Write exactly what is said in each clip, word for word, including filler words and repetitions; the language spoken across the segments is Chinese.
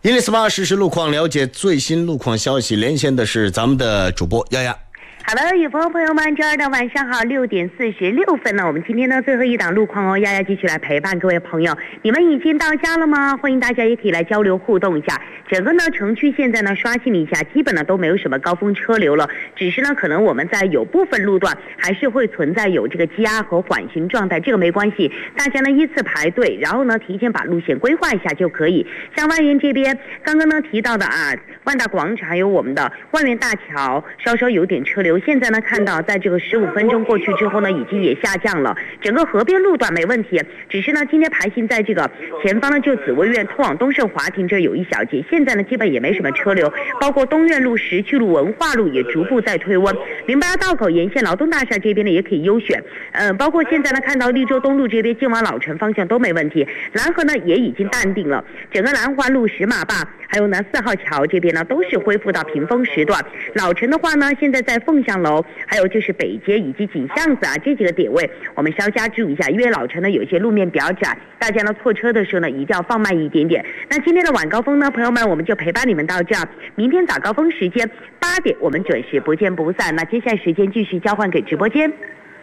一零四八实时路况，了解最新路况消息，连线的是咱们的主播丫丫。 好的，雨峰朋友们，这儿的晚上好，六点四十六分呢。我们今天呢最后一档路况哦，丫丫继续来陪伴各位朋友。你们已经到家了吗？欢迎大家也可以来交流互动一下。整个呢城区现在呢刷新了一下，基本呢都没有什么高峰车流了，只是呢可能我们在有部分路段还是会存在有这个积压和缓行状态，这个没关系，大家呢依次排队，然后呢提前把路线规划一下就可以。像万源这边刚刚呢提到的啊，万达广场还有我们的万源大桥稍稍有点车流。现在呢看到在这个十五分钟过去之后呢已经也下降了，整个河边路段没问题，只是呢今天排行在这个前方呢就紫薇苑通往东胜华庭这有一小节，现在呢基本也没什么车流，包括东苑路、石渠路、文化路也逐步在退温，零八道口沿线劳动大厦这边呢也可以优选，呃，包括现在呢看到绿洲东路这边进往老城方向都没问题，蓝河呢也已经淡定了，整个兰花路、石马坝还有呢四号桥这边呢都是恢复到屏风时段，老城的话呢现在在凤翔楼还有就是北街以及锦巷子啊这几个点位我们稍加注意一下，因为老城呢有些路面比较窄，大家呢错车的时候呢一定要放慢一点点。那今天的晚高峰呢朋友们我们就陪伴你们到这儿，明天早高峰时间八点我们准时不见不散。那接下来时间继续交换给直播间。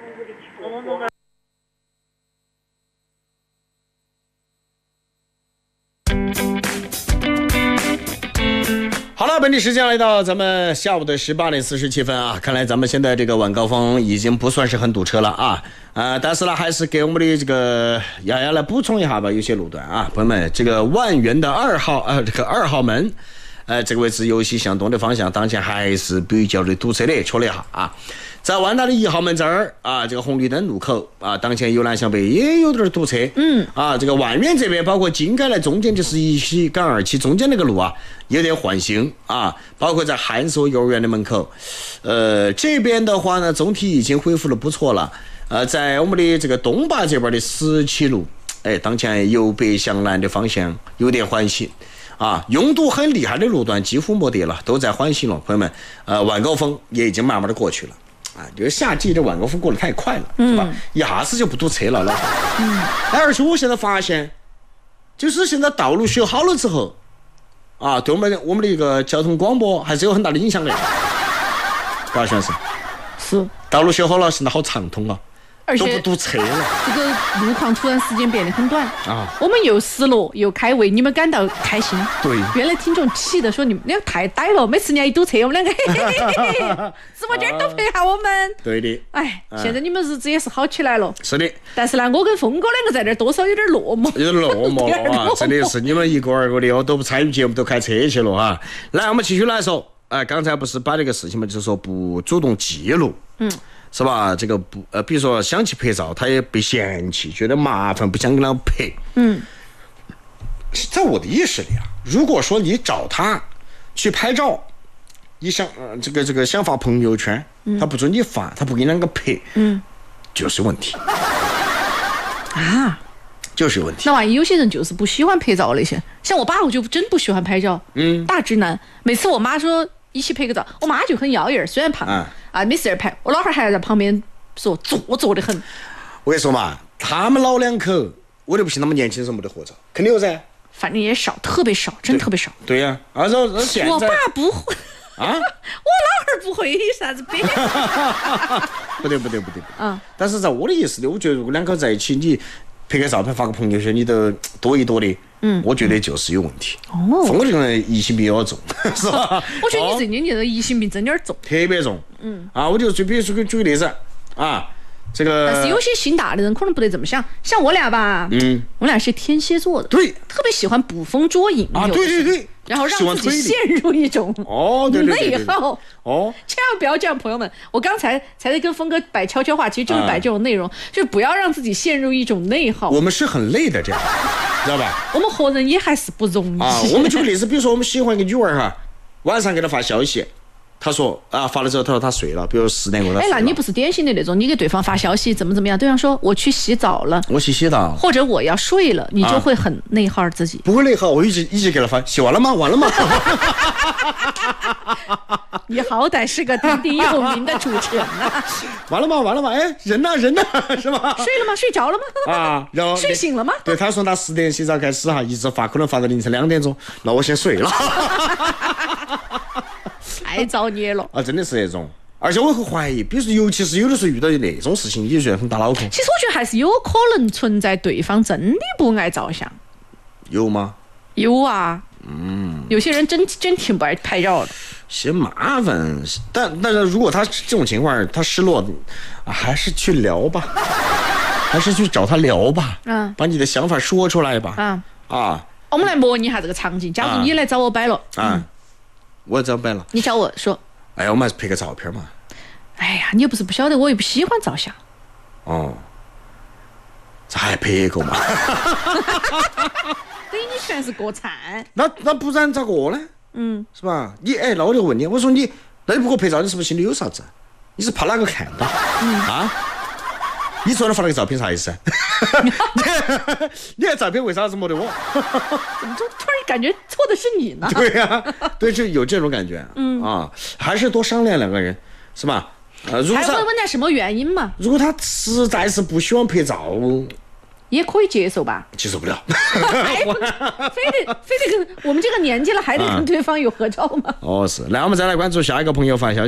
好了，本地时间来到咱们下午的十八点四十七分啊，看来咱们现在这个晚高峰已经不算是很堵车了啊，呃，但是呢，还是给我们的这个丫丫来补充一下吧，有些路段啊，朋友们，这个万源的二号呃这个二号门，呃，这个位置由西向东的方向，当前还是比较的堵车的，确了一下啊。在万达的一号门这儿啊，这个红绿灯路口啊，当前由南向北也有点堵车。嗯，啊，这个万源这边，包括金街来中间就是一西港二期中间那个路啊，有点缓行啊。包括在汉索幼儿园的门口，呃，这边的话呢，总体已经恢复的不错了。呃，在我们的这个东坝这边的十七路，哎，当前由北向南的方向有点缓行。啊，拥堵很厉害的路段几乎没得了，都在缓行了，朋友们。呃，晚高峰也已经慢慢的过去了。啊，这个夏季的晚高峰过得太快了，是吧？嗯、一下子就不堵车了，老板。嗯。而且我现在发现，就是现在道路修好了之后，啊，对我们我们的一个交通广播还是有很大的影响的。高先生。 是。 道路修好了，现在好畅通啊。 而且都不堵车了， 这个路况突然时间变得很短啊！我们又失落又开胃，你们感到开心。 对， 原来听众气的说你们两个太呆了，每次人家一堵车，我们两个嘿嘿嘿嘿嘿，直播间都陪下我们。 对的， 哎，现在你们日子也是好起来了。 是的， 但是呢，我跟峰哥两个在这儿多少有点落寞， 有点落寞了啊！真的是你们一个二个的哦，都不参与节目，都开车去了哈。来，我们继续来说，哎，刚才不是把这个事情嘛，就是说不主动记录，嗯。是吧？这个不呃，比如说想去拍照，他也被嫌弃，觉得麻烦，不想跟他拍。嗯，在我的意识里啊，如果说你找他去拍照，你想呃这个这个想发朋友圈，嗯、他不准你发，他不给你两个拍，嗯，就是问题啊， 就是问题。 那万一有些人就是不喜欢拍照那些，像我爸我就真不喜欢拍照，嗯，大直男。每次我妈说一起拍个照，我妈就很妖艳，虽然胖。嗯啊，没事拍，我老汉还在旁边说做作的很。 我跟你说嘛，他们老两口，我就不信他们年轻时候没得合照，肯定有噻。 反正也少，特别少，真特别少。 对呀、啊，而且现在我爸不会啊，我老汉不会啥子拍。 不对不对不对，嗯。但是在我的意思里，我觉得如果两口在一起，你拍个照片发个朋友圈，你都多一多的。嗯，我觉得就是有问题。哦，峰哥这个人疑心病有点重，是吧？ 我觉得你这年纪的疑心病真有点重， 特别重。嗯，啊，我就就比如说举个例子啊，这个。 但是有些心大的人可能不得这么想，像我俩吧，嗯，我俩是天蝎座的， 对， 特别喜欢捕风捉影啊，对对对， 然后让自己陷入一种哦内耗。哦，千万不要这样，朋友们！我刚才才在跟峰哥摆悄悄话，其实就是摆这种内容，啊、就是不要让自己陷入一种内耗。 我们是很累的，这样，知道吧？ 我们活人也还是不容易啊。我们举个例子，比如说我们喜欢一个女娃哈，晚上给她发消息， 他说啊，发了之后他说他睡了，比如十点过他睡了。 哎，那你不是典型的那种，你给对方发消息怎么怎么样，对方说我去洗澡了， 我去洗澡， 或者我要睡了，你就会很内耗自己。 不会内耗，我一直一直给他发，洗完了吗？完了吗？ 你好歹是个鼎鼎有名的主持人啊！ 完了吗？完了吗？哎，人呢？人呢？是吧？ 睡了吗？睡着了吗？ 啊，然后睡醒了吗？ 对，他说他十点洗澡开始哈，一直发，可能发到凌晨两点钟，那我先睡了。 太造孽了啊！真的是那种，而且我会怀疑，比如说，尤其是有的时候遇到那种事情，你就觉得很打脑壳。 其实我觉得还是有可能存在对方真的不爱照相。 有吗？ 有啊，嗯，有些人真真挺不爱拍照的。 嫌麻烦，但但是如果他这种情况，他失落，啊、还是去聊吧，还是去找他聊吧，嗯，把你的想法说出来吧， 啊啊， 我们来模拟一下这个场景，假如你来找我摆了， 啊。嗯我找摆了， 你找我说， 哎呀，我们还是拍个照片嘛。 哎呀，你又不是不晓得，我又不喜欢照相。 哦，这还拍一个嘛？ 对你全是国产。 那那不然咋个呢？嗯，是吧？你哎，那我就问你，我说你，那你不给我拍照，你是不是心里有啥子？你是怕哪个看到？嗯啊？你昨天发那个照片啥意思？你看照片为啥子没得我？ 怎么就突然感觉错的是你呢？ 对呀、啊，对，就有这种感觉。嗯啊，还是多商量两个人，是吧？呃，如果还问问他什么原因嘛？ 如果他实在是不喜欢拍照， 也可以接受吧？ 接受不了。 还不非得非得跟我们这个年纪了，还得跟对方有合照吗？ 哦，是。来，我们再来关注下一个朋友发消息。